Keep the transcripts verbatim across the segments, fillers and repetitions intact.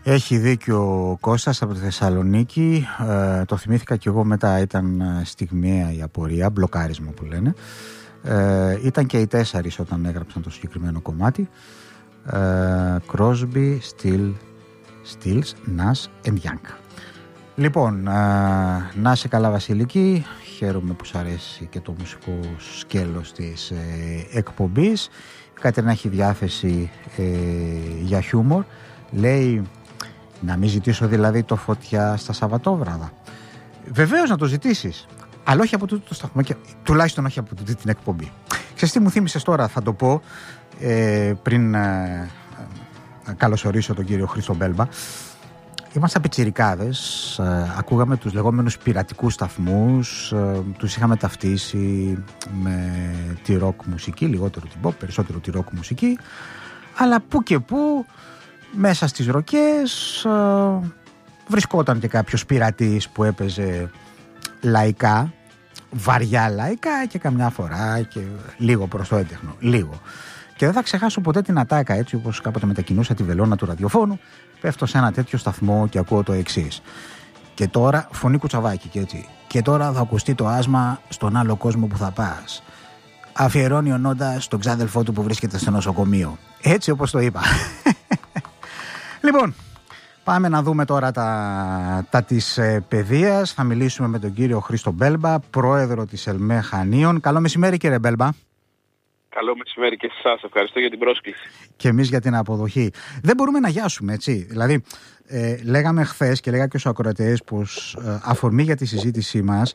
Έχει δίκιο ο Κώστας από τη Θεσσαλονίκη. Ε, το θυμήθηκα κι εγώ μετά. Ήταν στιγμιαία η απορία, μπλοκάρισμα που λένε. Ε, ήταν και οι τέσσερις όταν έγραψαν το συγκεκριμένο κομμάτι. ε, Crosby, Still, Stills, Nash and Young. Λοιπόν, ε, να είσαι καλά Βασιλική. Χαίρομαι που σ' αρέσει και το μουσικό σκέλος της ε, εκπομπής. Η Κατερίνα έχει διάθεση ε, για χιούμορ. Λέει να μην ζητήσω δηλαδή το Φωτιά στα Σαββατόβραδα. Βεβαίως να το ζητήσεις, αλλά όχι από τούτο το σταθμό και τουλάχιστον όχι από τούτη την εκπομπή. Ξέρεις τι μου θύμισες τώρα, θα το πω ε, πριν ε, ε, καλωσορίσω τον κύριο Χρήστο Μπέλμπα. Ήμασταν πιτσιρικάδες, ε, ακούγαμε τους λεγόμενους πειρατικούς σταθμούς, ε, τους είχαμε ταυτίσει με τη ροκ μουσική, λιγότερο την pop, περισσότερο τη ροκ μουσική, αλλά που και που μέσα στις ροκές ε, βρισκόταν και κάποιος πειρατής που έπαιζε λαϊκά, βαριά λαϊκά και καμιά φορά και λίγο προς το έντεχνο, λίγο. Και δεν θα ξεχάσω ποτέ την ατάκα, έτσι όπως κάποτε μετακινούσα τη βελόνα του ραδιοφώνου, πέφτω σε ένα τέτοιο σταθμό και ακούω το εξής. Και τώρα, φωνή κουτσαβάκι και έτσι, και τώρα θα ακουστεί το άσμα στον άλλο κόσμο που θα πας. Αφιερώνει ο Νόντας τον ξάδελφό του που βρίσκεται στο νοσοκομείο. Έτσι όπως το είπα. Λοιπόν, πάμε να δούμε τώρα τα, τα της ε, παιδείας. Θα μιλήσουμε με τον κύριο Χρήστο Μπέλμπα, πρόεδρο της ΕΛΜΕ Χανίων. Καλό μεσημέρι κύριε Μπέλμπα. Καλό μεσημέρι και σε εσάς. Ευχαριστώ για την πρόσκληση. Και εμείς για την αποδοχή. Δεν μπορούμε να γιάσουμε, έτσι. Δηλαδή, ε, λέγαμε χθες και λέγα και στους ακροατές πως ε, αφορμή για τη συζήτησή μας,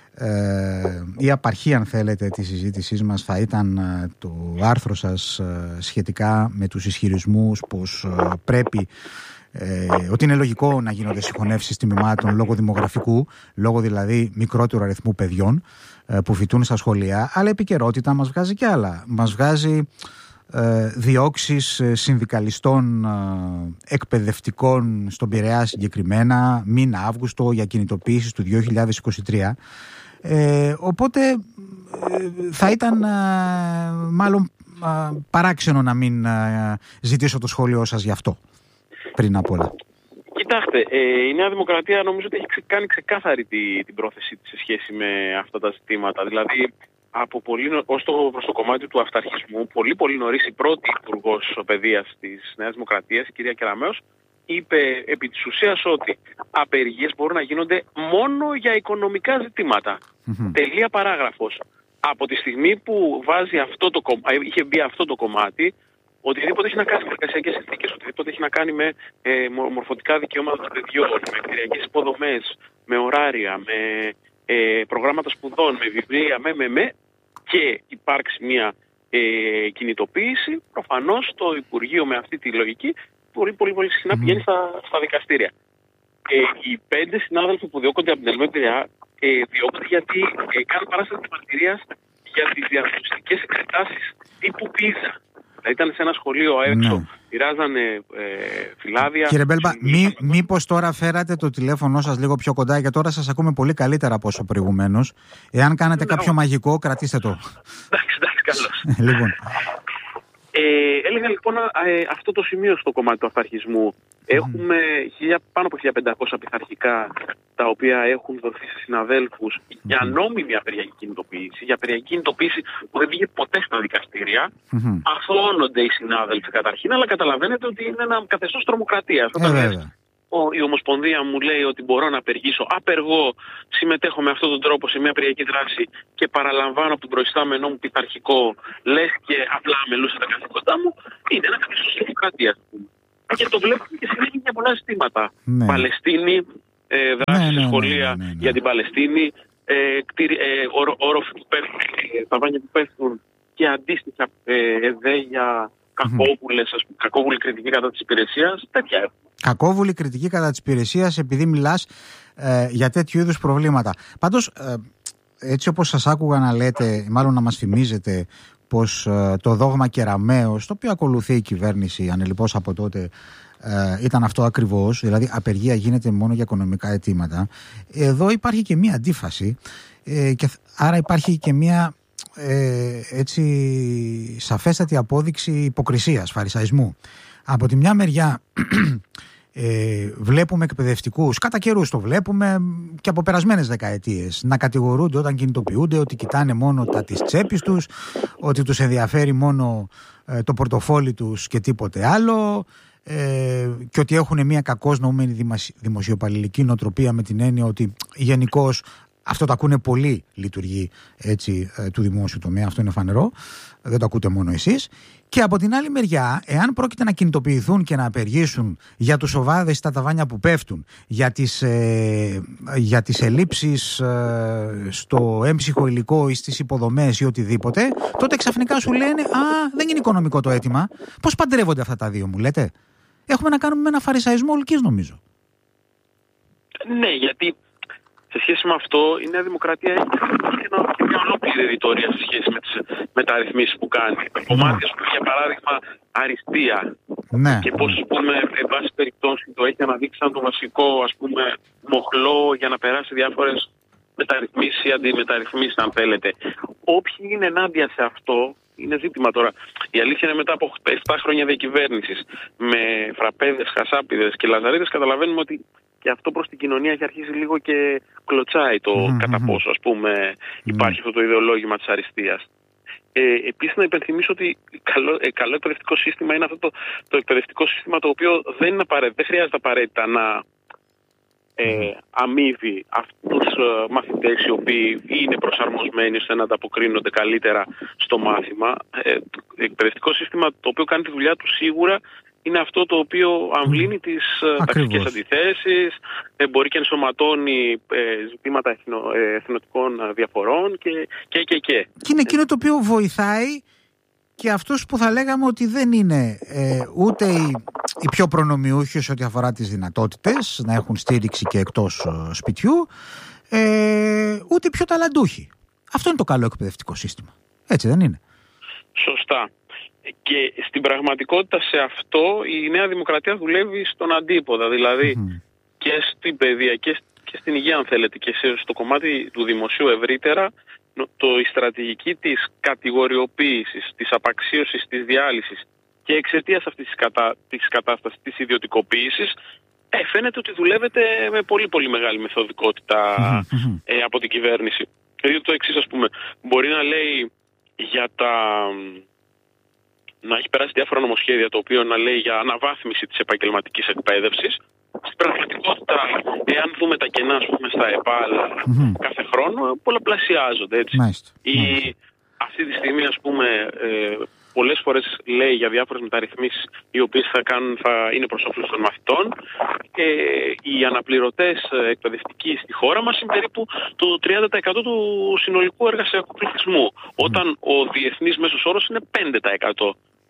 ε, η απαρχή αν θέλετε της συζήτησής μας θα ήταν ε, το άρθρο σας ε, σχετικά με τους ισχυρισμούς πως ε, πρέπει Ε, ότι είναι λογικό να γίνονται συγχωνεύσεις τιμημάτων λόγω δημογραφικού, λόγω δηλαδή μικρότερου αριθμού παιδιών ε, που φοιτούν στα σχολεία, αλλά η επικαιρότητα μας βγάζει κι άλλα. Μας βγάζει ε, διώξεις συνδικαλιστών ε, εκπαιδευτικών στον Πειραιά συγκεκριμένα μήνα Αύγουστο για κινητοποίησεις του δύο χιλιάδες είκοσι τρία. Ε, οπότε ε, θα ήταν ε, μάλλον ε, παράξενο να μην ε, ζητήσω το σχόλιο σας γι' αυτό. Πριν απ' όλα. Κοιτάξτε, ε, η Νέα Δημοκρατία νομίζω ότι έχει κάνει ξεκάθαρη τη, την πρόθεσή της σε σχέση με αυτά τα ζητήματα. Δηλαδή, από πολύ, ως το, προς το κομμάτι του αυταρχισμού, πολύ πολύ νωρίς η πρώτη υπουργός παιδείας της Νέας Δημοκρατίας, η κυρία Κεραμέως, είπε επί της ουσίας ότι απεργίες μπορούν να γίνονται μόνο για οικονομικά ζητήματα. Mm-hmm. Τελεία παράγραφος. Από τη στιγμή που βάζει αυτό το, είχε μπει αυτό το κομμάτι, οτιδήποτε έχει να κάνει με εργασιακές συνθήκες, οτιδήποτε έχει να κάνει με ε, μορφωτικά δικαιώματα των παιδιών, με κτηριακές υποδομές, με ωράρια, με ε, προγράμματα σπουδών, με βιβλία, με, με, με και υπάρξει μια ε, κινητοποίηση, προφανώς το Υπουργείο με αυτή τη λογική πολύ πολύ, πολύ συχνά mm. πηγαίνει στα, στα δικαστήρια. Ε, οι πέντε συνάδελφοι που διώκονται από την ΕΛΜΕ ε, διώκονται γιατί ε, κάνουν παράσταση μαρτυρίας για τις διαγνωστικές εξετάσεις τύπου πίζα. Ήταν σε ένα σχολείο έξω, ναι. Πειράζανε ε, φυλάδια. Κύριε Μπέλμπα, μή, μήπως τώρα φέρατε το τηλέφωνο σας λίγο πιο κοντά, γιατί τώρα σας ακούμε πολύ καλύτερα από όσο προηγουμένως. Εάν κάνετε ναι, κάποιο ναι. μαγικό, κρατήστε το. Εντάξει, εντάξει, καλώς. Λοιπόν. Ε, έλεγα λοιπόν ε, αυτό το σημείο στο κομμάτι του αυταρχισμού. Έχουμε mm. πάνω από χίλια πεντακόσια πειθαρχικά τα οποία έχουν δοθεί σε συναδέλφους mm. για νόμιμη απεργιακή κινητοποίηση, για απεργιακή κινητοποίηση που δεν βγήκε ποτέ στα δικαστήρια. Mm-hmm. Αθωώνονται οι συνάδελφοι καταρχήν, αλλά καταλαβαίνετε ότι είναι ένα καθεστώς τρομοκρατίας. Ε, η Ομοσπονδία μου λέει ότι μπορώ να απεργήσω, απεργώ, συμμετέχω με αυτόν τον τρόπο σε μια απεργιακή δράση και παραλαμβάνω από τον προϊστάμενό μου πειθαρχικό, λες και απλά αμελούσα τα καθήκοντά μου, είναι ένα καθεστώς τρομοκρατίας. Και το βλέπουμε και συνέχεια για πολλά ζητήματα. Ναι. Παλαιστίνη, ε, δράση ναι, ναι, σε σχολεία ναι, ναι, ναι, ναι. για την Παλαιστίνη, ε, ε, όροφοι που πέφτουν, ταβάνια που πέφτουν και αντίστοιχα ε, ΕΔΕ για κακόβουλες, ας πούμε, κακόβουλη κριτική κατά της υπηρεσίας, τέτοια έχουμε. Κακόβουλη κριτική κατά της υπηρεσίας επειδή μιλάς ε, για τέτοιου είδους προβλήματα. Πάντως, ε, έτσι όπως σας άκουγα να λέτε, μάλλον να μας φημίζετε, πως ε, το δόγμα Κεραμέως, το οποίο ακολουθεί η κυβέρνηση ανελιπώς από τότε, ε, ήταν αυτό ακριβώς, δηλαδή απεργία γίνεται μόνο για οικονομικά αιτήματα. Εδώ υπάρχει και μία αντίφαση ε, και άρα υπάρχει και μία ε, έτσι σαφέστατη απόδειξη υποκρισίας, φαρισαϊσμού. Από τη μια μεριά Ε, βλέπουμε εκπαιδευτικούς, κατά καιρούς το βλέπουμε και από περασμένες δεκαετίες, να κατηγορούνται όταν κινητοποιούνται ότι κοιτάνε μόνο τα της τσέπης τους, ότι τους ενδιαφέρει μόνο ε, το πορτοφόλι τους και τίποτε άλλο, ε, και ότι έχουν μια κακώς νοούμενη δημοσιοπαλληλική νοοτροπία, με την έννοια ότι γενικώς αυτό το ακούνε πολλοί λειτουργοί, έτσι, ε, του δημόσιου τομέα, αυτό είναι φανερό, δεν το ακούτε μόνο εσείς. Και από την άλλη μεριά, εάν πρόκειται να κινητοποιηθούν και να απεργήσουν για τους οβάδες στα ταβάνια που πέφτουν, για τις, ε, για τις ελλείψεις ε, στο έμψυχο υλικό ή στις υποδομές ή οτιδήποτε, τότε ξαφνικά σου λένε «Α, δεν είναι οικονομικό το αίτημα». Πώς παντρεύονται αυτά τα δύο, μου λέτε? Έχουμε να κάνουμε με ένα φαρισαϊσμό ολικής, νομίζω. Ναι, γιατί σε σχέση με αυτό η Νέα Δημοκρατία έχει και μια ολόκληρη ρητορία σε σχέση με τις μεταρρυθμίσεις που κάνει. Mm. Κομμάτια, για παράδειγμα, αριστεία. Ναι. Και πώς, ας πούμε, εν πάση περιπτώσει το έχει αναδείξει σαν το βασικό, ας πούμε, μοχλό για να περάσει διάφορες μεταρρυθμίσεις ή αντιμεταρρυθμίσεις, αν θέλετε. Όποιοι είναι ενάντια σε αυτό, είναι ζήτημα τώρα. Η αλήθεια είναι, μετά από επτά χρόνια διακυβέρνησης με φραπέδες, χασάπιδες και λαζαρίδες, καταλαβαίνουμε ότι και αυτό προς την κοινωνία έχει αρχίσει λίγο και κλωτσάει το mm-hmm. κατά πόσο, ας πούμε, υπάρχει mm-hmm. αυτό το ιδεολόγημα της αριστείας. Ε, επίσης, να υπενθυμίσω ότι καλό, ε, καλό εκπαιδευτικό σύστημα είναι αυτό το, το εκπαιδευτικό σύστημα το οποίο δεν, είναι απαραίτητα, δεν χρειάζεται απαραίτητα να ε, αμείβει αυτούς τους ε, μαθητές οι οποίοι είναι προσαρμοσμένοι ώστε να ανταποκρίνονται καλύτερα στο μάθημα. Ε, το εκπαιδευτικό σύστημα το οποίο κάνει τη δουλειά του σίγουρα είναι αυτό το οποίο αμβλύνει τις mm. ταξικές αντιθέσεις, ε, μπορεί και ενσωματώνει ε, ζητήματα εθνο, ε, εθνοτικών διαφορών και, και, και, και. Και είναι εκείνο το οποίο βοηθάει και αυτούς που θα λέγαμε ότι δεν είναι ε, ούτε οι, οι πιο προνομιούχοι ό,τι αφορά τις δυνατότητες να έχουν στήριξη και εκτός ε, σπιτιού, ε, ούτε οι πιο ταλαντούχοι. Αυτό είναι το καλό εκπαιδευτικό σύστημα. Έτσι δεν είναι? Σωστά. Και στην πραγματικότητα σε αυτό η Νέα Δημοκρατία δουλεύει στον αντίποδα, δηλαδή mm-hmm. και στην παιδεία και, και στην υγεία, αν θέλετε, και στο κομμάτι του δημοσίου ευρύτερα, το, η στρατηγική της κατηγοριοποίησης, της απαξίωσης, της διάλυσης και εξαιτίας αυτής της, κατα, της κατάστασης της ιδιωτικοποίησης, ε, φαίνεται ότι δουλεύεται με πολύ πολύ μεγάλη μεθοδικότητα mm-hmm. ε, από την κυβέρνηση. Δηλαδή το εξής, ας πούμε, μπορεί να λέει για τα... να έχει περάσει διάφορα νομοσχέδια το οποίο να λέει για αναβάθμιση της επαγγελματικής εκπαίδευσης. Στην πραγματικότητα, εάν δούμε τα κενά, ας πούμε, στα ΕΠΑΛ mm-hmm. κάθε χρόνο, πολλαπλασιάζονται, έτσι. Μάλιστα. Η, αυτή τη στιγμή, ας πούμε, ε, πολλές φορές λέει για διάφορες μεταρρυθμίσεις οι οποίες θα, κάνουν, θα είναι προς όφελος των μαθητών. Ε, οι αναπληρωτές εκπαιδευτικοί στη χώρα μας είναι περίπου το τριάντα τοις εκατό του συνολικού εργασιακού πληθυσμού, mm. όταν ο διεθνής μέσος όρος είναι πέντε τοις εκατό.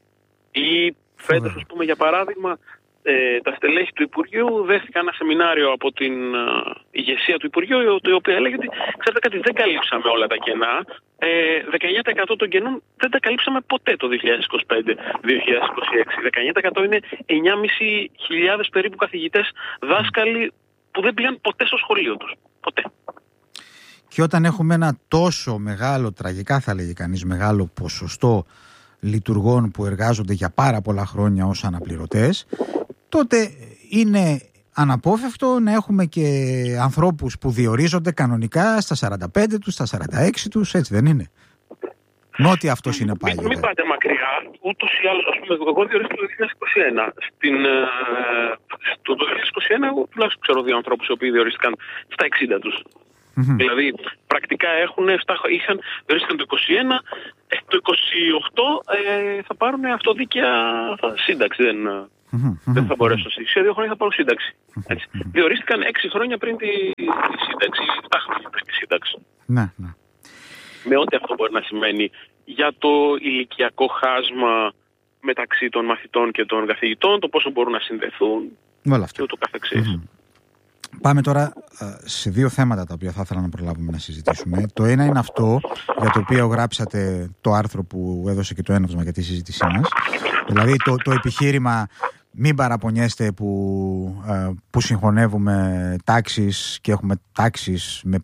Ή φέτος, ας πούμε, για παράδειγμα, ε, τα στελέχη του Υπουργείου δέχτηκαν ένα σεμινάριο από την uh, ηγεσία του Υπουργείου, η οποία έλεγε ότι, ξέρετε κάτι, δεν καλύψαμε όλα τα κενά. Ε, δεκαεννιά τοις εκατό των κενών δεν τα καλύψαμε ποτέ το δύο χιλιάδες είκοσι πέντε δύο χιλιάδες είκοσι έξι. δεκαεννιά τοις εκατό είναι εννιά χιλιάδες πεντακόσιοι περίπου καθηγητές, δάσκαλοι που δεν πήγαν ποτέ στο σχολείο τους. Ποτέ. Και όταν έχουμε ένα τόσο μεγάλο, τραγικά θα λέγει κανείς, μεγάλο ποσοστό λειτουργών που εργάζονται για πάρα πολλά χρόνια ως αναπληρωτές, τότε είναι αναπόφευκτο να έχουμε και ανθρώπους που διορίζονται κανονικά στα σαράντα πέντε τους, στα σαράντα έξι τους, έτσι δεν είναι? Νότι αυτός είναι πάλι. Μην, μην πάτε μακριά, ούτως ή άλλως, ας πούμε, εγώ διορίστηκα το δύο χιλιάδες είκοσι ένα. Στην, ε, στο δύο χιλιάδες είκοσι ένα, εγώ τουλάχιστον ξέρω δύο ανθρώπους οι οποίοι διορίστηκαν στα εξήντα τους. Mm-hmm. Δηλαδή, πρακτικά έχουν, είχαν, διορίστηκαν το είκοσι ένα, το είκοσι οκτώ ε, θα πάρουν αυτοδίκαια σύνταξη. Δεν, mm-hmm. δεν θα μπορέσω. Σε δύο χρόνια θα πάρουν σύνταξη. Έτσι. Mm-hmm. Διορίστηκαν έξι χρόνια πριν τη, τη σύνταξη, επτά χρόνια πριν τη σύνταξη. Ναι, ναι. Με ό,τι αυτό μπορεί να σημαίνει για το ηλικιακό χάσμα μεταξύ των μαθητών και των καθηγητών, το πόσο μπορούν να συνδεθούν και ούτω καθεξής. Mm-hmm. Πάμε τώρα σε δύο θέματα τα οποία θα ήθελα να προλάβουμε να συζητήσουμε. Το ένα είναι αυτό για το οποίο γράψατε το άρθρο που έδωσε και το έναυσμα για τη συζήτησή μας. Δηλαδή το, το επιχείρημα μην παραπονιέστε που, που συγχωνεύουμε τάξεις και έχουμε τάξεις με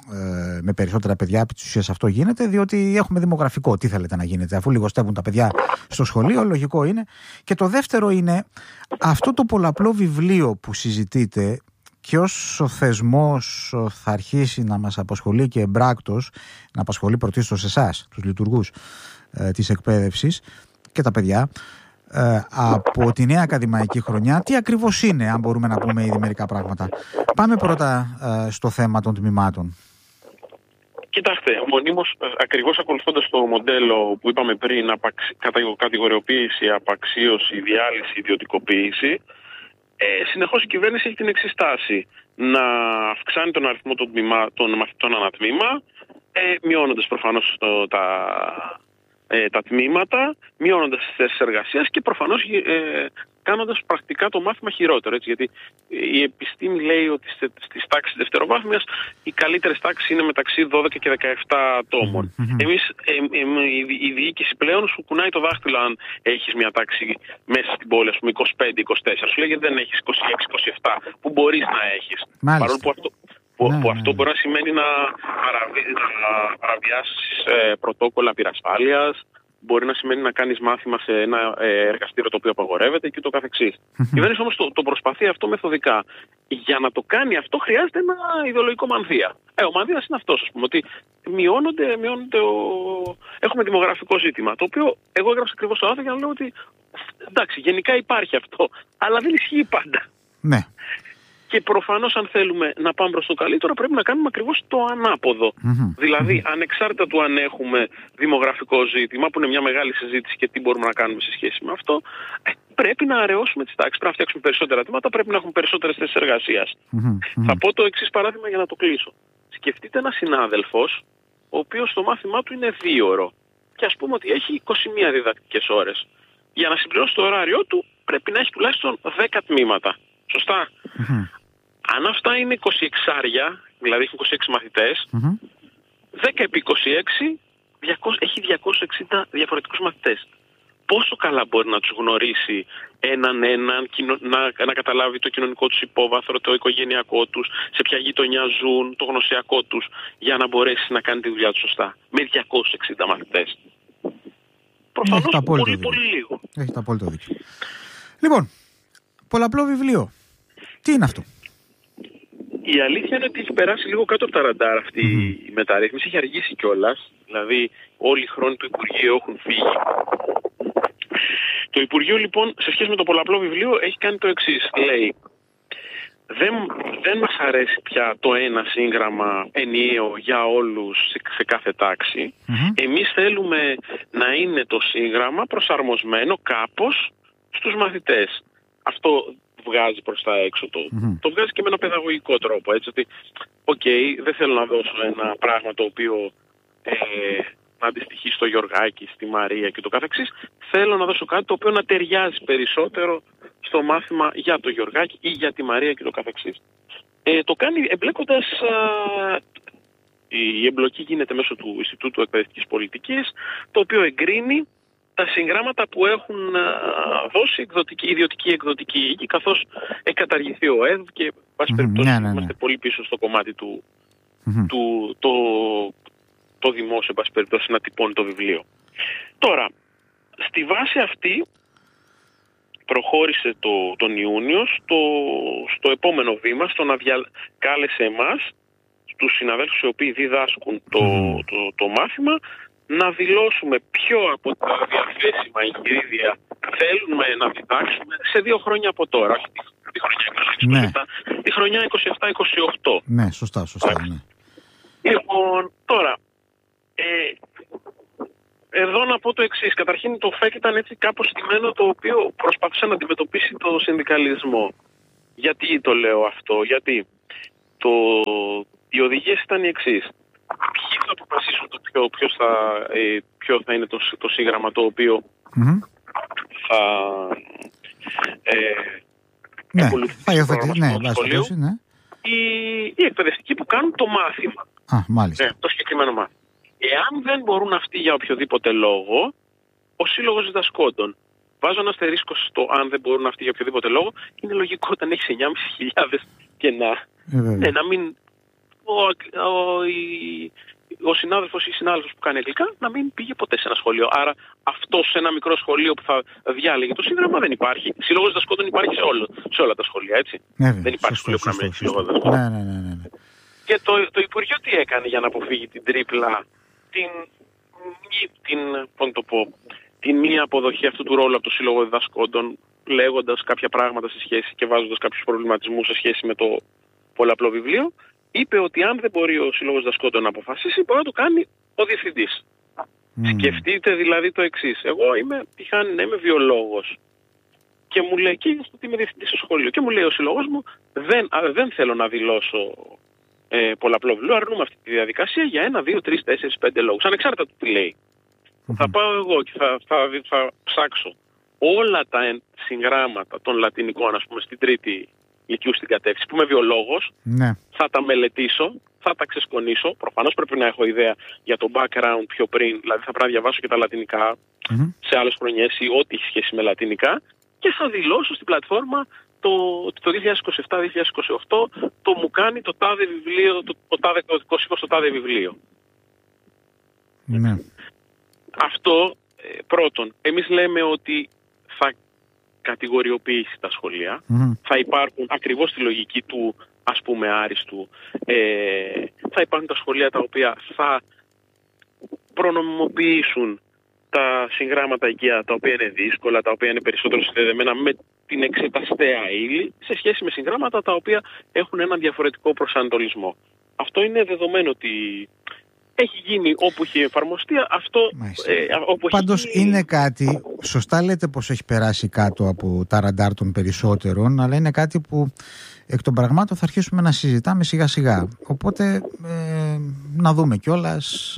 ε, με περισσότερα παιδιά, επί της ουσίας αυτό γίνεται, διότι έχουμε δημογραφικό. Τι θέλετε να γίνεται, αφού λιγοστεύουν τα παιδιά στο σχολείο, λογικό είναι. Και το δεύτερο είναι αυτό το πολλαπλό βιβλίο που συζητείτε, και ως ο θεσμός θα αρχίσει να μας απασχολεί και εμπράκτος, να απασχολεί πρωτίστως εσάς, τους λειτουργούς ε, της εκπαίδευσης και τα παιδιά, ε, από τη νέα ακαδημαϊκή χρονιά, τι ακριβώς είναι, αν μπορούμε να πούμε ήδη μερικά πράγματα. Πάμε πρώτα ε, στο θέμα των τμήματων. Κοιτάξτε, μονίμως, ακριβώς ακολουθώντας το μοντέλο που είπαμε πριν, απαξι... κατηγοριοποίηση, απαξίωση, διάλυση, ιδιωτικοποίηση, ε, συνεχώς η κυβέρνηση έχει την εξής τάση: να αυξάνει τον αριθμό των, τμήμα... των μαθητών ανατμήμα, ε, μειώνοντας προφανώς το, τα... Ε, τα τμήματα, μειώνοντας τις θέσεις εργασίας και προφανώς ε, κάνοντας πρακτικά το μάθημα χειρότερο. Έτσι, γιατί η επιστήμη λέει ότι στις τάξεις δευτεροβάθμιας οι καλύτερες τάξεις είναι μεταξύ δώδεκα και δεκαεπτά ατόμων. Mm-hmm. Εμείς, ε, ε, η, η διοίκηση πλέον σου κουνάει το δάχτυλο αν έχεις μια τάξη μέσα στην πόλη, ας πούμε είκοσι πέντε είκοσι τέσσερα. Σου λέει γιατί δεν έχεις είκοσι έξι είκοσι επτά που μπορείς να έχεις. Μάλιστα. Παρόλο που αυτό... Που, ναι, που αυτό ναι. μπορεί να σημαίνει να, παραβι... να παραβιάσεις ε, πρωτόκολλα πυρασφάλειας, μπορεί να σημαίνει να κάνεις μάθημα σε ένα ε, εργαστήριο το οποίο απαγορεύεται και το καθεξής. Η κυβέρνηση όμως το, το προσπαθεί αυτό μεθοδικά. Για να το κάνει αυτό χρειάζεται ένα ιδεολογικό μανδύα. Ε, ο μανδύας είναι αυτός, ας πούμε, ότι μειώνονται, μειώνονται ο... έχουμε δημογραφικό ζήτημα, το οποίο εγώ έγραψα ακριβώς το άρθρο για να λέω ότι εντάξει, γενικά υπάρχει αυτό, αλλά δεν ισχύει πάντα. Ναι. Και προφανώς αν θέλουμε να πάμε προς το καλύτερο πρέπει να κάνουμε ακριβώς το ανάποδο. Mm-hmm. Δηλαδή, ανεξάρτητα του αν έχουμε δημογραφικό ζήτημα, που είναι μια μεγάλη συζήτηση και τι μπορούμε να κάνουμε σε σχέση με αυτό, πρέπει να αραιώσουμε τις τάξεις, πρέπει να φτιάξουμε περισσότερα τμήματα, πρέπει να έχουμε περισσότερες θέσεις εργασίας. Mm-hmm. Θα πω το εξής παράδειγμα για να το κλείσω. Σκεφτείτε ένα συνάδελφος, ο οποίος το μάθημά του είναι δίωρο και ας πούμε ότι έχει είκοσι μία διδακτικές ώρες. Για να συμπληρώσει το ωράριό του πρέπει να έχει τουλάχιστον δέκα τμήματα. Σωστά. Mm-hmm. Αν αυτά είναι είκοσι έξι, δηλαδή έχουν είκοσι έξι μαθητές, mm-hmm. δέκα επί είκοσι έξι διακόσια, έχει διακόσιους εξήντα διαφορετικούς μαθητές. Πόσο καλά μπορεί να τους γνωρίσει έναν έναν, να, να καταλάβει το κοινωνικό τους υπόβαθρο, το οικογενειακό τους, σε ποια γειτονιά ζουν, το γνωσιακό τους, για να μπορέσει να κάνει τη δουλειά του σωστά. Με διακόσιους εξήντα μαθητές. Προφανώς πολύ, πολύ λίγο. Έχετε απόλυτο δίκιο. Λοιπόν, πολλαπλό βιβλίο. Τι είναι αυτό? Η αλήθεια είναι ότι έχει περάσει λίγο κάτω από τα ραντάρ αυτή mm-hmm. η μεταρρύθμιση. Έχει αργήσει κιόλας. Δηλαδή, όλοι οι χρόνοι του Υπουργείου έχουν φύγει. Το Υπουργείο, λοιπόν, σε σχέση με το πολλαπλό βιβλίο, έχει κάνει το εξής. Λέει, δεν, δεν μας αρέσει πια το ένα σύγγραμμα ενιαίο για όλους σε, σε κάθε τάξη. Mm-hmm. Εμείς θέλουμε να είναι το σύγγραμμα προσαρμοσμένο κάπως στους μαθητές. Αυτό βγάζει προς τα έξω το. Mm-hmm. Το βγάζει και με ένα παιδαγωγικό τρόπο. Έτσι ότι, οκ, okay, δεν θέλω να δώσω ένα πράγμα το οποίο ε, να αντιστοιχεί στο Γιωργάκη, στη Μαρία και το καθεξής. Θέλω να δώσω κάτι το οποίο να ταιριάζει περισσότερο στο μάθημα για το Γιωργάκη ή για τη Μαρία και το καθεξής. Ε, το κάνει εμπλέκοντας... Α, η εμπλοκή γίνεται μέσω του Ινστιτούτου Εκπαιδευτικής Πολιτικής, το οποίο εγκρίνει τα συγγράμματα που έχουν δώσει εκδοτική, ιδιωτική εκδοτική οίκη, καθώς έχει καταργηθεί ο ΕΔ και βάση mm, περιπτώσει ναι, ναι, ναι. είμαστε πολύ πίσω στο κομμάτι του, mm-hmm. του το, το δημόσιο, βάση περιπτώσει, να τυπώνει το βιβλίο. Τώρα, στη βάση αυτή προχώρησε το, τον Ιούνιο στο, στο επόμενο βήμα, στο να δια, κάλεσε εμάς, τους συναδέλφους οι οποίοι διδάσκουν το, mm. το, το, το μάθημα, να δηλώσουμε ποιο από τα διαθέσιμα εγχειρίδια θέλουμε να διδάξουμε σε δύο χρόνια από τώρα. Όχι τη χρονιά είκοσι έξι είκοσι επτά, ναι. τη χρονιά είκοσι επτά είκοσι οκτώ. Ναι, σωστά, σωστά. Ναι. Λοιπόν, τώρα, ε, εδώ να πω το εξής. Καταρχήν το ΦΕΚ ήταν έτσι κάπως στημένο, το οποίο προσπαθούσε να αντιμετωπίσει το συνδικαλισμό. Γιατί το λέω αυτό? Γιατί το, οι οδηγίες ήταν οι εξής. Ποιοι θα αποφασίσουν το ποιο, ποιος θα, ε, ποιο θα είναι το, το σύγγραμμα το οποίο mm-hmm. θα ε, ναι, θα υιοθετήσει ναι, το σχολείο, ναι. οι, οι εκπαιδευτικοί που κάνουν το μάθημα. Α, μάλιστα. Ναι, το συγκεκριμένο μάθημα. Εάν δεν μπορούν αυτοί για οποιοδήποτε λόγο, ο Σύλλογος Διδασκόντων. Βάζω ένα αστερίσκο στο αν δεν μπορούν αυτοί για οποιοδήποτε λόγο. Είναι λογικό όταν έχεις εννιά χιλιάδες πεντακόσια και να, ε, ναι, να μην ο, ο, η, ο συνάδελφος ή η συνάδελφος που κάνει αγγλικά να μην πήγε ποτέ σε ένα σχολείο. Άρα αυτό σε ένα μικρό σχολείο που θα διάλεγε το σύγγραμμα δεν υπάρχει. Σύλλογος διδασκόντων υπάρχει σε, όλο, σε όλα τα σχολεία, έτσι. Ναι, δεν υπάρχει σωστό, σχολείο που να μην έχει σύλλογο ναι, ναι, ναι, ναι, ναι. Και το, το Υπουργείο τι έκανε για να αποφύγει την τρίπλα, την, την, πώς το πω, την μία αποδοχή αυτού του ρόλου από το Σύλλογο Διδασκόντων, λέγοντας κάποια πράγματα σε σχέση και βάζοντας κάποιους προβληματισμούς σε σχέση με το πολλαπλό βιβλίο, είπε ότι αν δεν μπορεί ο Σύλλογος Διδασκόντων να αποφασίσει, μπορεί να το κάνει ο διευθυντής. Mm. Σκεφτείτε δηλαδή το εξής. Εγώ είμαι, τυχάνει να είμαι βιολόγος. Και μου λέει, και ότι είμαι διευθυντής στο σχολείο. Και μου λέει ο σύλλογος μου, δεν, α, δεν θέλω να δηλώσω ε, πολλαπλό βιβλίο, αρνούμε αυτή τη διαδικασία για ένα, δύο, τρεις, τέσσερις, πέντε λόγους. Ανεξάρτητα του τι λέει. Mm-hmm. Θα πάω εγώ και θα, θα, θα, θα ψάξω όλα τα συγγράμματα των λατινικών, ας πούμε, στην τρίτη λυκείου στην κατεύθυνση, που είμαι βιολόγος, ναι. Θα τα μελετήσω, θα τα ξεσκονίσω. Προφανώς πρέπει να έχω ιδέα για το background πιο πριν, δηλαδή θα πρέπει να διαβάσω και τα λατινικά mm-hmm. σε άλλες χρονιές ή ό,τι έχει σχέση με λατινικά και θα δηλώσω στην πλατφόρμα το, το δύο χιλιάδες είκοσι επτά δύο χιλιάδες είκοσι οκτώ το μου κάνει το τάδε βιβλίο, το, το τάδε εκδοτικό οίκος, το τάδε βιβλίο. Ναι. Αυτό ε, πρώτον, εμείς λέμε ότι θα κατηγοριοποιήσει τα σχολεία, mm-hmm. θα υπάρχουν ακριβώς στη λογική του, ας πούμε, άριστου, ε, θα υπάρχουν τα σχολεία τα οποία θα προνομιμοποιήσουν τα συγγράμματα οικεία, τα οποία είναι δύσκολα, τα οποία είναι περισσότερο συνδεδεμένα με την εξεταστέα ύλη, σε σχέση με συγγράμματα τα οποία έχουν έναν διαφορετικό προσανατολισμό. Αυτό είναι δεδομένο ότι έχει γίνει όπου έχει εφαρμοστεί αυτό. Ε, όπου Πάντως έχει γίνει... είναι κάτι, σωστά λέτε πως έχει περάσει κάτω από τα ραντάρ των περισσότερων, αλλά είναι κάτι που εκ των πραγμάτων θα αρχίσουμε να συζητάμε σιγά σιγά. Οπότε ε, να δούμε κιόλας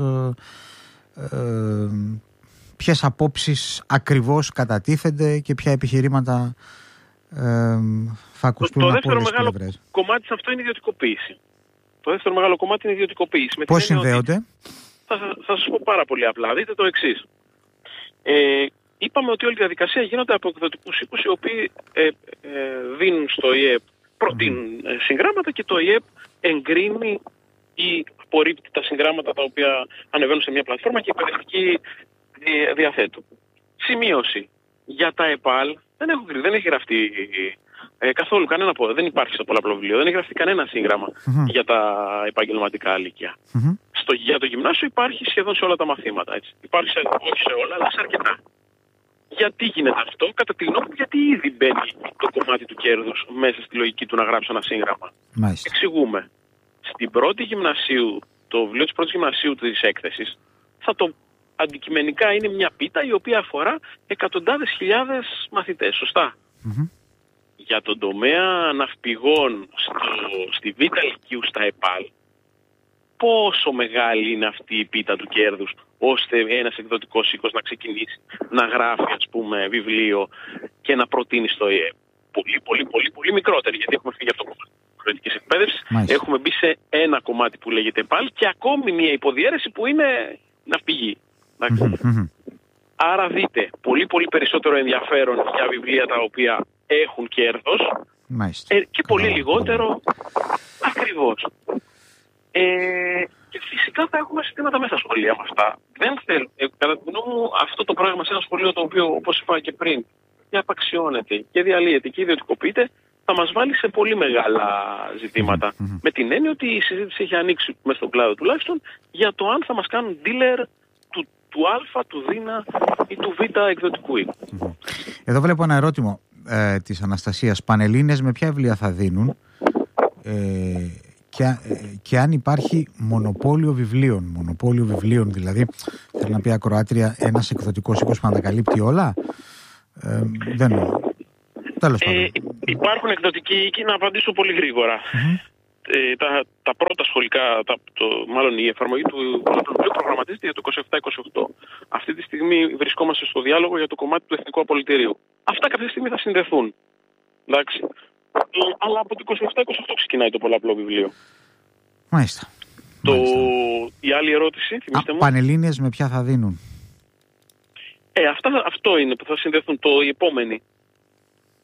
ε, ε, ποιες απόψεις ακριβώς κατατίθενται και ποια επιχειρήματα ε, θα ακουστούν το, το από όλες τις πλευρές. Το δεύτερο μεγάλο κομμάτι σε αυτό είναι η ιδιωτικοποίηση. Το δεύτερο μεγάλο κομμάτι είναι η ιδιωτικοποίηση. Πώς συνδέονται? Θα, θα σας πω πάρα πολύ απλά. Δείτε το εξής. Ε, είπαμε ότι όλη η διαδικασία γίνεται από εκδοτικούς οίκους οι οποίοι ε, ε, δίνουν στο ΙΕΠ, προτείνουν mm. συγγράμματα και το ΙΕΠ εγκρίνει ή απορρίπτει τα συγγράμματα τα οποία ανεβαίνουν σε μια πλατφόρμα και οι εκπαιδευτικοί διαθέτουν. Σημείωση. Για τα ΕΠΑΛ δεν, έχω, δεν έχει γραφτεί ε, καθόλου κανένα πόδι. Δεν υπάρχει στο πολλαπλό βιβλίο. Δεν έχει γραφτεί κανένα σύγγραμμα mm-hmm. για τα επαγγελματικά λύκεια. Mm-hmm. Στο, για το γυμνάσιο υπάρχει σχεδόν σε όλα τα μαθήματα. Έτσι. Υπάρχει σε, όχι σε όλα, αλλά σε αρκετά. Γιατί γίνεται αυτό? Κατά τη γνώμη μου, γιατί ήδη μπαίνει το κομμάτι του κέρδους μέσα στη λογική του να γράψει ένα σύγγραμμα. Μάλιστα. Εξηγούμε. Στην πρώτη γυμνασίου, το βιβλίο της πρώτης γυμνασίου της έκθεσης, θα το αντικειμενικά είναι μια πίτα η οποία αφορά εκατοντάδες χιλιάδες μαθητές. Σωστά. Mm-hmm. Για τον τομέα ναυπηγών στο, στη Β' Λυκείου στα ΕΠΑΛ, πόσο μεγάλη είναι αυτή η πίτα του κέρδους ώστε ένας εκδοτικός οίκος να ξεκινήσει να γράφει, ας πούμε, βιβλίο και να προτείνει στο ΙΕΠ? Πολύ, πολύ, πολύ, πολύ μικρότερη, γιατί έχουμε φύγει από το κομμάτι της προεδρικής εκπαίδευσης. Έχουμε μπει σε ένα κομμάτι που λέγεται ΕΠΑΛ και ακόμη μια υποδιέρεση που είναι ναυπηγή. Mm-hmm. Άρα δείτε, πολύ πολύ περισσότερο ενδιαφέρον για βιβλία τα οποία έχουν κέρδος ε, και πολύ λιγότερο ακριβώς. Ε, και φυσικά θα έχουμε συστήματα μέσα στα σχολεία με αυτά. Δεν θέλω, ε, κατά τη γνώμη μου, αυτό το πράγμα σε ένα σχολείο το οποίο, όπως είπα και πριν, και απαξιώνεται και διαλύεται και ιδιωτικοποιείται, θα μας βάλει σε πολύ μεγάλα ζητήματα. Mm-hmm. Με την έννοια ότι η συζήτηση έχει ανοίξει μέσα στον κλάδο τουλάχιστον για το αν θα μας κάνουν dealer του, του Α, του Δ ή του Β εκδοτικού οίκου. Mm-hmm. Εδώ βλέπω ένα ερώτημα ε, της Αναστασίας. Πανελλήνιες με ποια βιβλία θα δίνουν ε, και, ε, και αν υπάρχει μονοπόλιο βιβλίων. Μονοπόλιο βιβλίων δηλαδή, θέλω να πει ακροάτρια, ένας εκδοτικός οίκος που να τα καλύπτει όλα. Ε, δεν είναι. Τέλος πάντων. Ε, υπάρχουν εκδοτικοί οίκοι, να απαντήσω πολύ γρήγορα. Mm-hmm. Ε, τα, τα πρώτα σχολικά, τα, το, μάλλον η εφαρμογή του βιβλίου προγραμματίζεται για το είκοσι επτά είκοσι οκτώ. Αυτή τη στιγμή βρισκόμαστε στο διάλογο για το κομμάτι του Εθνικού Απολυτηρίου. Αυτά κάποια στιγμή θα συνδεθούν. Εντάξει. Ε, αλλά από το είκοσι επτά είκοσι οκτώ ξεκινάει το πολλαπλό βιβλίο. Μάλιστα. Το, Μάλιστα. Η άλλη ερώτηση, θυμίστε μου. Πανελλήνιες με ποια θα δίνουν? Ε, αυτά, αυτό είναι που θα συνδεθούν το, οι επόμενοι.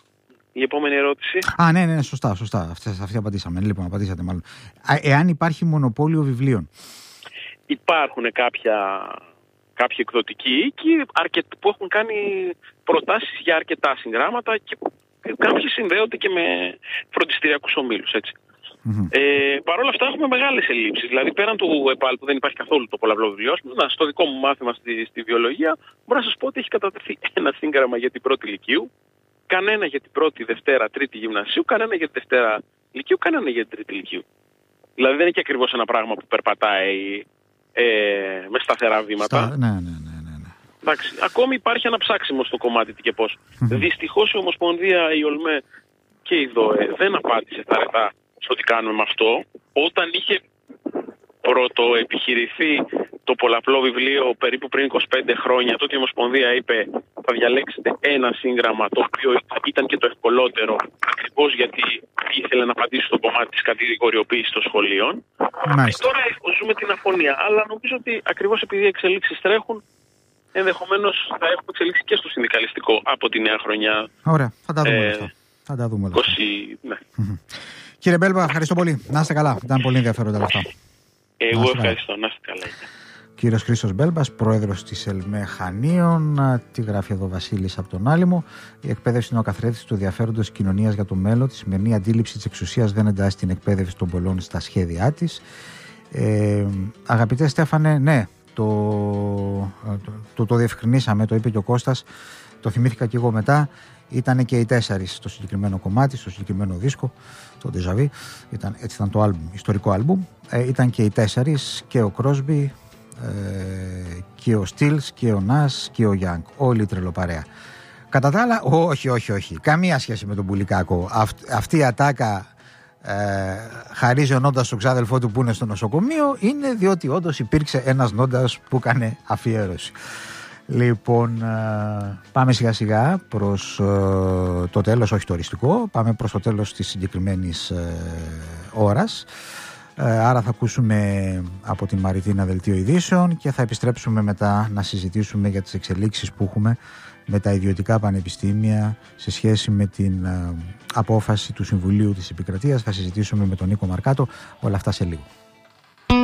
η επόμενη ερώτηση. Α, ναι, ναι, σωστά, σωστά. Αυτή, αυτή απαντήσαμε. Λοιπόν, απαντήσατε μάλλον. Εάν υπάρχει μονοπόλιο βιβλίων. Υπάρχουν κάποια, κάποιοι εκδοτικοί οίκοι που έχουν κάνει προτάσεις για αρκετά συγγράμματα και κάποιοι συνδέονται και με φροντιστηριακούς ομίλους, έτσι. Mm-hmm. Ε, Παρ' όλα αυτά έχουμε μεγάλες ελλείψεις. Δηλαδή, πέραν του ΕΠΑΛ που δεν υπάρχει καθόλου το πολλαπλό βιβλίο, στο δικό μου μάθημα στη, στη βιολογία, μπορώ να σας πω ότι έχει κατατεθεί ένα σύγγραμμα για την πρώτη λυκείου, κανένα για την πρώτη, δευτέρα, τρίτη γυμνασίου, κανένα για τη δευτέρα λυκείου, κανένα για την τρίτη λυκείου. Δηλαδή, δεν είναι και ακριβώς ένα πράγμα που περπατάει ε, με σταθερά βήματα. Στα... Ναι, ναι, ναι, ναι, ναι. Εντάξει, ακόμη υπάρχει ένα ψάξιμο στο κομμάτι τι και πώς. Mm-hmm. Δυστυχώς η Ομοσπονδία, η ΟΛΜΕ και η ΔΟΕ δεν απάντησε τα ρετά στο τι κάνουμε με αυτό. Όταν είχε πρώτο επιχειρηθεί το πολλαπλό βιβλίο περίπου πριν είκοσι πέντε χρόνια, τότε η Ομοσπονδία είπε θα διαλέξετε ένα σύγγραμμα το οποίο ήταν και το ευκολότερο, ακριβώς γιατί ήθελε να απαντήσει στο κομμάτι της κατηγοριοποίησης των σχολείων. Και τώρα ζούμε την αφωνία. Αλλά νομίζω ότι ακριβώς επειδή οι εξελίξεις τρέχουν, ενδεχομένως θα έχουμε εξελίξει και στο συνδικαλιστικό από τη νέα χρονιά. Ωραία, θα τα δούμε ε, αυτά. Θα τα δούμε είκοσι, ναι. Κύριε Μπέλμπα, ευχαριστώ πολύ. Να είστε καλά. Ήταν πολύ ενδιαφέροντα όλα αυτά. Εγώ να ευχαριστώ. Να είστε καλά. Κύριος Χρήστος Μπέλμπας, πρόεδρος της ΕΛΜΕ Χανίων, τη γράφει εδώ Βασίλης από τον Άλυμο. Η εκπαίδευση είναι ο καθρέφτης του ενδιαφέροντος της κοινωνίας για το μέλλον. Τη σημερινή αντίληψη της εξουσίας δεν εντάσσει την εκπαίδευση των πολλών στα σχέδιά της. Ε, αγαπητέ Στέφανε, ναι, το, το, το, το διευκρινίσαμε, το είπε και ο Κώστας, το θυμήθηκα και εγώ μετά. Ήταν και οι τέσσερις στο συγκεκριμένο κομμάτι, στο συγκεκριμένο δίσκο, το Déjà Vu, ήταν, έτσι ήταν το άλμπουμ, ιστορικό άλμπουμ. Ε, ήταν και οι τέσσερις, και ο Κρόσμπι, ε, και ο Στίλς, και ο Νας και ο Γιάνγκ. Όλη η τρελοπαρέα. Κατά τα άλλα, όχι, όχι, όχι. Καμία σχέση με τον Πουλικάκο. Αυ, αυτή η ατάκα ε, χαρίζει ο Νόντας στον ξάδελφό του που είναι στο νοσοκομείο, είναι διότι όντως υπήρξε ένας Νόντας που έκανε αφιέρωση. Λοιπόν, πάμε σιγά σιγά προς το τέλος, όχι το οριστικό, πάμε προς το τέλος της συγκεκριμένης ώρας. Άρα θα ακούσουμε από την Μαριτίνα δελτίο ειδήσεων και θα επιστρέψουμε μετά να συζητήσουμε για τις εξελίξεις που έχουμε με τα ιδιωτικά πανεπιστήμια σε σχέση με την απόφαση του Συμβουλίου της Επικρατείας. Θα συζητήσουμε με τον Νίκο Μαρκάτο όλα αυτά σε λίγο.